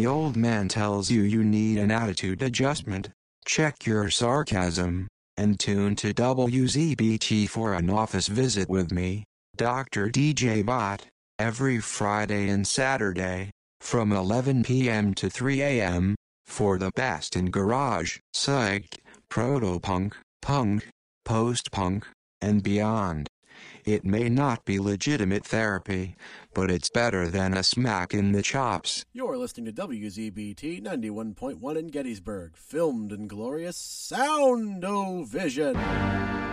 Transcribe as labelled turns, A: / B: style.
A: old man tells you you need an attitude adjustment, check your sarcasm, and tune to WZBT for an office visit with me, Dr. DJ Bot, every Friday and Saturday, from 11 p.m. to 3 a.m., for the best in garage, psych, proto-punk, punk, post-punk, and beyond. It may not be legitimate therapy, but it's better than a smack in the chops.
B: You're listening to WZBT 91.1 in Gettysburg, filmed in glorious Sound-O-Vision.